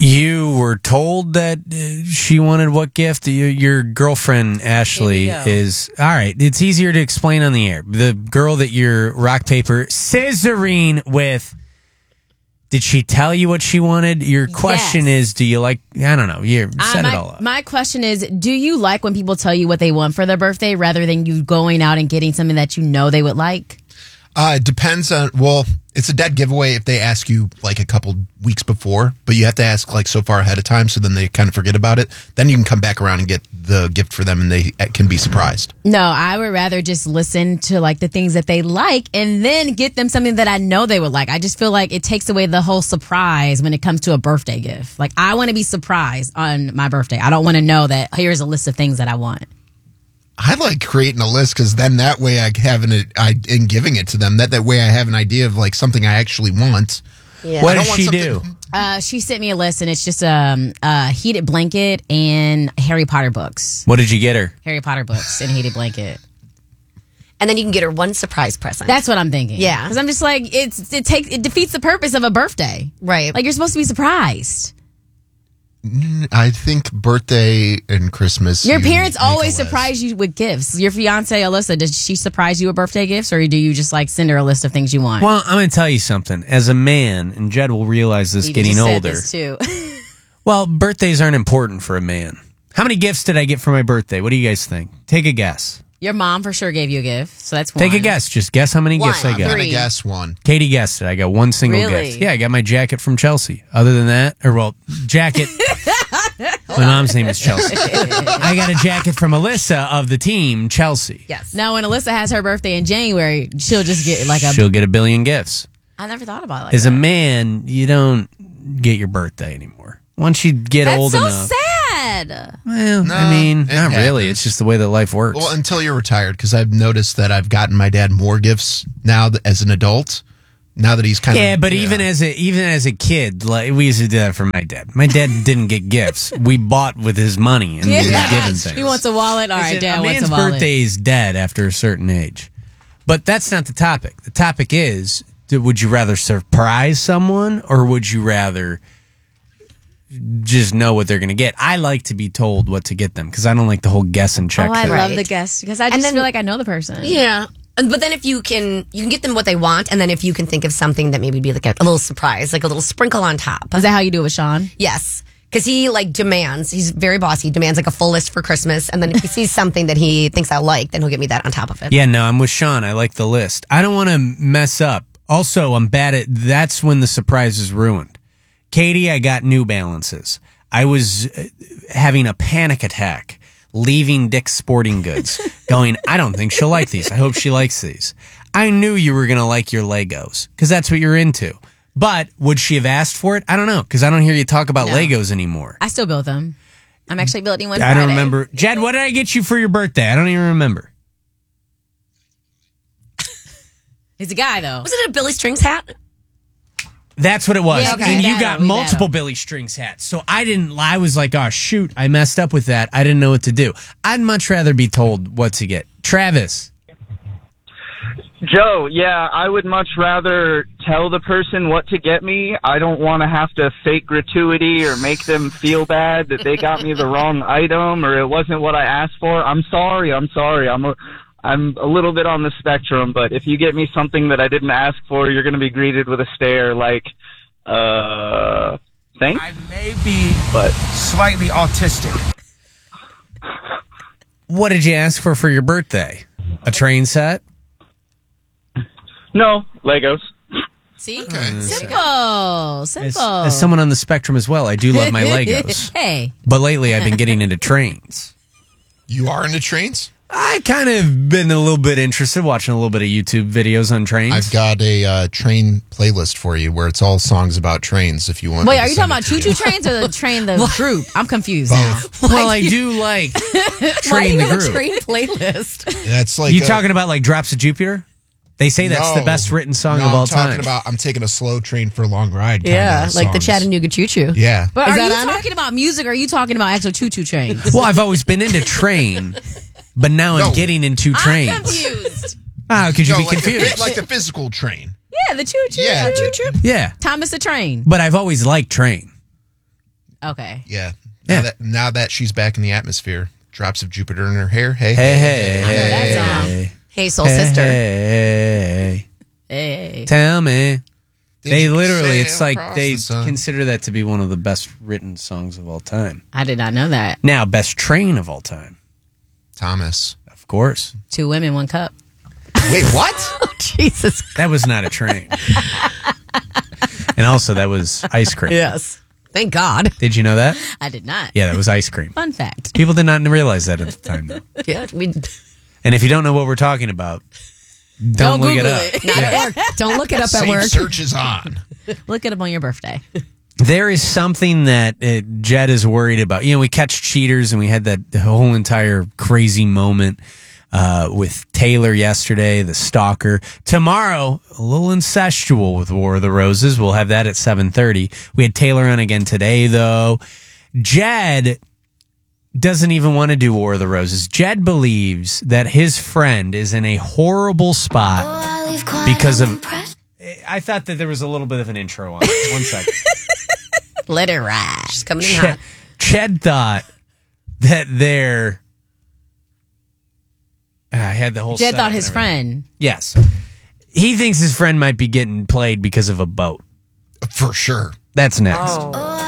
You were told that she wanted what gift? Your girlfriend, Ashley, is... All right, it's easier to explain on the air. The girl that you're rock, paper, scissoring with, did she tell you what she wanted? Your question is, do you like... I don't know. You set it all up. My question is, do you like when people tell you what they want for their birthday rather than you going out and getting something that you know they would like? It depends on, well, it's a dead giveaway if they ask you like a couple weeks before, but you have to ask like so far ahead of time so then they kind of forget about it. Then you can come back around and get the gift for them and they can be surprised. No, I would rather just listen to like the things that they like and then get them something that I know they would like. I just feel like it takes away the whole surprise when it comes to a birthday gift. Like I want to be surprised on my birthday. I don't want to know that here's a list of things that I want. I like creating a list because then that way I have in giving it to them. That way I have an idea of like something I actually want. Yeah. What does she do? She sent me a list and it's just a heated blanket and Harry Potter books. What did you get her? Harry Potter books and a heated blanket. And then you can get her one surprise present. That's what I'm thinking. Yeah, because I'm just like it defeats the purpose of a birthday, right? Like you're supposed to be surprised. I think birthday and Christmas. Your parents always surprise you with gifts. Your fiance, Alyssa, does she surprise you with birthday gifts or do you just like send her a list of things you want? Well, I'm going to tell you something. As a man, and Jed will realize this getting older. This too. Well, birthdays aren't important for a man. How many gifts did I get for my birthday? What do you guys think? Take a guess. Your mom for sure gave you a gift, so that's one. Take a guess. Just guess how many gifts I got. I'm going to guess one. Katie guessed it. I got one single gift. Yeah, I got my jacket from Chelsea. Other than that, jacket. My mom's name is Chelsea. I got a jacket from Alyssa of the team, Chelsea. Yes. Now, when Alyssa has her birthday in January, she'll just get She'll get a billion gifts. I never thought about it like As that. a man, you don't get your birthday anymore. Once you get old enough. That's so sad. Well, No, I mean, not happens. really. It's just the way that life works. Well, until you're retired, because I've noticed that I've gotten my dad more gifts now as an adult. Now that he's kind of but even as a kid, like we used to do that for my dad. My dad didn't get gifts. We bought with his money and he was given things. He wants a wallet. All right, Dad wants a wallet. A man's birthday is dead after a certain age. But that's not the topic. The topic is, would you rather surprise someone or would you rather just know what they're going to get? I like to be told what to get them because I don't like the whole guess and check I thing. love the guess because I just feel like I know the person. Yeah. But then if you can get them what they want, and then if you can think of something that maybe be like a little surprise, like a little sprinkle on top. Is that how you do it with Sean? Yes. Because he demands, he's very bossy, demands like a full list for Christmas. And then if he sees something that he thinks I like, then he'll get me that on top of it. Yeah, no, I'm with Sean. I like the list. I don't want to mess up. Also, I'm bad at, that's when the surprise is ruined. Katie, I got New Balances. I was having a panic attack, leaving Dick's Sporting Goods, going, I don't think she'll like these. I hope she likes these. I knew you were going to like your Legos, because that's what you're into. But would she have asked for it? I don't know, because I don't hear you talk about Legos anymore. I still build them. I'm actually building one I Friday. don't remember. Jed, what did I get you for your birthday? I don't even remember. He's a guy, though. Was it a Billy Strings hat? That's what it was. Yeah, okay. And you We got had multiple them. Billy Strings hats. So I was like, oh, shoot, I messed up with that. I didn't know what to do. I'd much rather be told what to get. Travis. Joe, yeah, I would much rather tell the person what to get me. I don't want to have to fake gratuity or make them feel bad that they got me the wrong item or it wasn't what I asked for. I'm sorry. I'm a little bit on the spectrum, but if you get me something that I didn't ask for, you're going to be greeted with a stare like, thanks? I may be slightly autistic. What did you ask for your birthday? A train set? No, Legos. See? Okay. Simple. As someone on the spectrum as well, I do love my Legos. Hey. But lately I've been getting into trains. You are into trains? I kind of been a little bit interested, watching a little bit of YouTube videos on trains. I've got a train playlist for you where it's all songs about trains if you want. Wait, are you talking about choo-choo trains or the train, the group? I'm confused now. Well, I do like Train the Group. Train playlist. That's like You talking about like Drops of Jupiter? They say that's the best written song of all time. I'm taking a slow train for a long ride. Yeah, like the songs. Chattanooga Choo Choo. Yeah. But Is are that you on it? talking about music or are you talking about actual choo-choo trains? Well, I've always been into train, but now I'm getting into trains. I'm confused. Oh, could you No, be like confused? like the physical train. Yeah, the choo-choo. Yeah. Choo-choo. Yeah. Thomas the Train. But I've always liked train. Okay. Yeah. Yeah. Now that she's back in the atmosphere, drops of Jupiter in her hair. Hey, That Hey, song. Hey, soul sister. hey, Hey. tell me. They you literally, it's sail like across they the sun? consider that to be one of the best written songs of all time. I did not know that. Now, best train of all time, Thomas. of course. 2 women, 1 cup. Wait, what? Jesus. That was not a train. And also, that was ice cream. Yes. Thank God. Did you know that? I did not. Yeah, that was ice cream. Fun fact. People did not realize that at the time, though. Yeah, And if you don't know what we're talking about, don't look it Google up. it. not at work. Don't look it up at Safe work. search is on. Look it up on your birthday. There is something that Jed is worried about. You know, we catch cheaters, and we had that whole entire crazy moment with Taylor yesterday, the stalker. Tomorrow, a little incestual with War of the Roses. We'll have that at 7:30. We had Taylor on again today, though. Jed doesn't even want to do War of the Roses. Jed believes that his friend is in a horrible spot because of... I thought that there was a little bit of an intro on it. 1 second. Let it ride. She's coming in hot. Ched thought that they're... I had the whole Jed setup thought and his everything. friend. Yes. He thinks his friend might be getting played because of a boat. For sure. That's next. Oh.